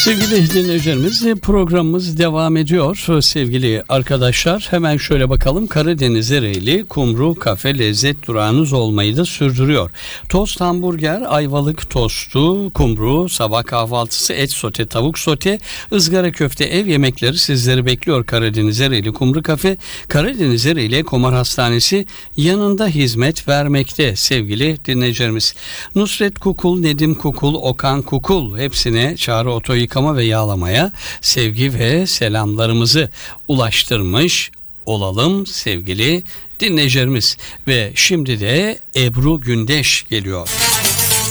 Sevgili dinleyicilerimiz, programımız devam ediyor. Sevgili arkadaşlar, hemen şöyle bakalım. Karadeniz Ereğli Kumru Kafe lezzet durağınız olmayı da sürdürüyor. Tost hamburger, ayvalık tostu, kumru, sabah kahvaltısı, et sote, tavuk sote, ızgara köfte, ev yemekleri sizleri bekliyor. Karadeniz Ereğli Kumru Kafe, Karadeniz Ereğli Komar Hastanesi yanında hizmet vermekte sevgili dinleyicilerimiz. Nusret Kukul, Nedim Kukul, Okan Kukul, hepsine Çağrı Oto Yıkama ve Yağlamaya sevgi ve selamlarımızı ulaştırmış olalım sevgili dinleyicilerimiz. Ve şimdi de Ebru Gündeş geliyor.